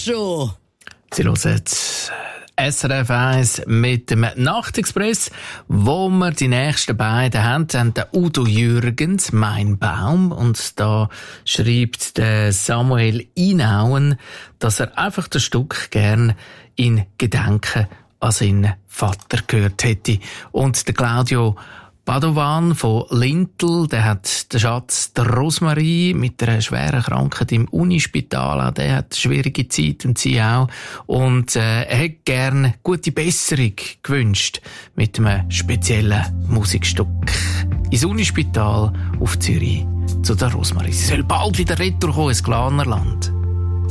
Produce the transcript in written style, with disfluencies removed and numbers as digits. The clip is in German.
schon. Sie hören SRF 1 mit dem Nachtexpress, wo wir die nächsten beiden haben. Dann der Udo Jürgens, «Mein Baum». Und da schreibt der Samuel Inauen, dass er einfach das Stück gern in Gedenken an seinen Vater gehört hätte. Und der Claudio Padovan von Lintel, der hat den Schatz der Rosmarie mit einer schweren Krankheit im Unispital. Der hat eine schwierige Zeit und sie auch. Und er hätte gerne gute Besserung gewünscht mit einem speziellen Musikstück. Ins Unispital auf Zürich zu der Rosmarie. Sie soll bald wieder retour kommen ins Glanerland.